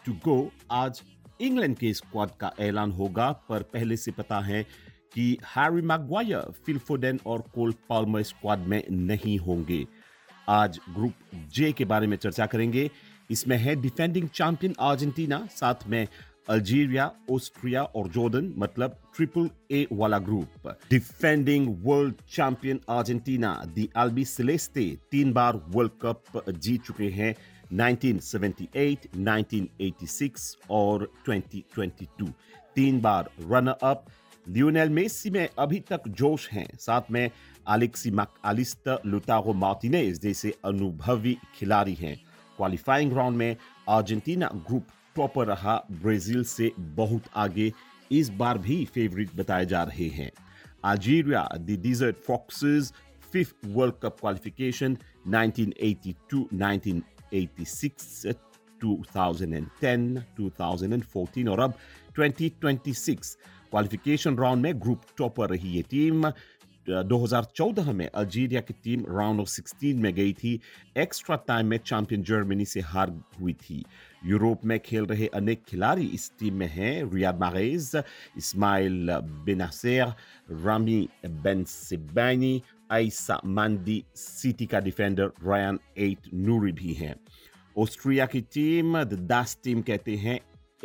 To go. आज England के squad का ऐलान होगा, पर पहले से पता है कि हैरी मैग्वायर, फिल फोडेन और कोल पाल्मर स्क्वाड में नहीं होंगे। आज ग्रुप जे के बारे में चर्चा करेंगे। इसमें है डिफेंडिंग चैंपियन अर्जेंटीना, साथ में अल्जीरिया, ऑस्ट्रिया और जॉर्डन, मतलब ट्रिपल ए वाला group. Defending world champion Argentina, दी एल्बी सेलेस्टे, 3 बार वर्ल्ड कप जीत चुके हैं, 1978, 1986 और 2022। 3 बार रनर अप। लियोनेल मेसी में अभी तक जोश हैं, साथ में एलेक्सी मैकअलिस्टर, लुटारो मार्टिनेज जैसे अनुभवी खिलाड़ी हैं। क्वालिफाइंग राउंड में अर्जेंटीना ग्रुप टॉपर रहा, ब्राजील से बहुत आगे, इस बार भी फेवरेट बताए जा रहे हैं। Algeria, the dessert foxes, 5th world cup qualification, 1982, 1986, 2010, 2014 और अब 2026। क्वालिफिकेशन राउंड में ग्रुप टॉपर रही ये टीम। 2014 में अल्जीरिया की टीम राउंड ऑफ 16 में गई थी, एक्स्ट्रा टाइम में चैंपियन जर्मनी से हार हुई थी। यूरोप में खेल रहे अनेक खिलाड़ी इस टीम में हैं, रियाद माह्रेज, इस्माइल बेनासेर, रामी बेनसेबानी, आयसा मंडी, सिटी का डिफेंडर रायन एट नूरी भी हैं। ऑस्ट्रिया की टीम द दास टीम कहते हैं,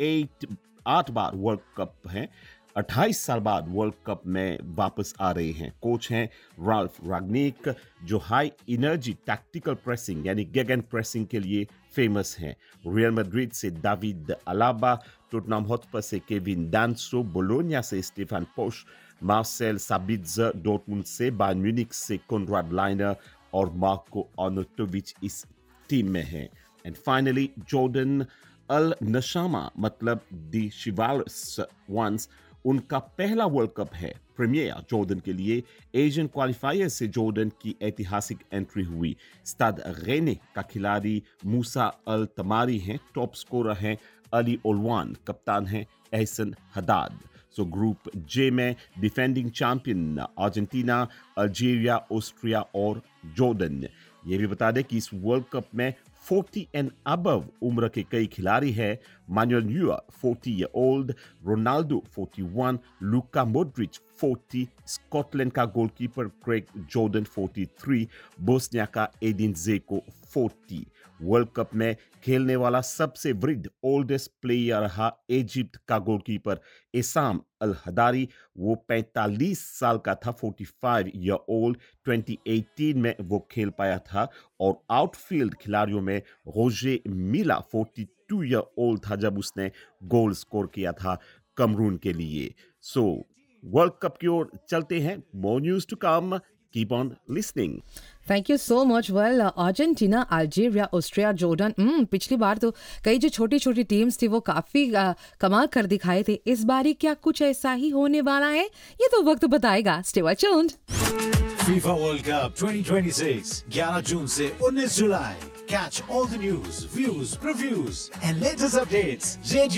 8 बार वर्ल्ड कप है, 28 साल बाद वर्ल्ड कप में वापस आ रहे हैं। कोच हैं राल्फ रागनिक, जो हाई एनर्जी टैक्टिकल प्रेसिंग यानी गेगन प्रेसिंग के लिए फेमस हैं। रियल मैड्रिड से दाविद अलाबा, टोटनहम हॉटस्पर से केविन डांसो, बोलोनिया से स्टेफन पोश, मार्सेल साबित्जर, डॉर्टमुंड से, बायर्न म्यूनिख से कोनराड लाइनर और मार्को अर्नोटोविच इस टीम में हैं। एंड फाइनली जॉर्डन अल नशामा, मतलब दी शिवालस वंस, उनका पहला वर्ल्ड कप है प्रीमियर जॉर्डन के लिए। एशियन क्वालिफायर से जॉर्डन की ऐतिहासिक एंट्री हुई। स्टाड रेने का खिलाड़ी मूसा अल तमारी हैं, टॉप स्कोरर हैं अली ओलवान, कप्तान हैं एहसन हदाद। सो ग्रुप जे में defending champion Argentina, Algeria, Austria और जॉर्डन। ये भी बता दें कि इस वर्ल्ड कप में 40 एंड अबव उम्र के कई खिलाड़ी हैं। Manual newer 40 year old, Ronaldo 41, Luka Modric 40, Scotland का गोलकीपर क्रेग जॉर्डन 43, बोस्निया का एडिन ज़ेको 40। वर्ल्ड कप में खेलने वाला सबसे वृद्ध ओल्डेस्ट प्लेयर रहा इजिप्ट का गोलकीपर एसाम अल हदारी, वो 45 साल का था, 45 ईयर ओल्ड। 2018 में वो खेल पाया था। और आउटफील्ड खिलाड़ियों में रोजे मिला 42 ईयर ओल्ड था जब उसने गोल स्कोर किया था कमरून के लिए। सो वर्ल्ड कप की ओर चलते हैं, मोर news to come, keep on listening. Thank you so much. Well, Argentina, Algeria, Austria, Jordan, पिछली बार तो कई जो छोटी छोटी टीम्स थी वो काफ़ी कमाल कर दिखाए थे। इस बारी क्या कुछ ऐसा ही होने वाला है, ये तो वक्त बताएगा। Stay tuned. FIFA World Cup 2026, 11 जून से 19 जुलाई। Catch all the news, views, previews and latest updates.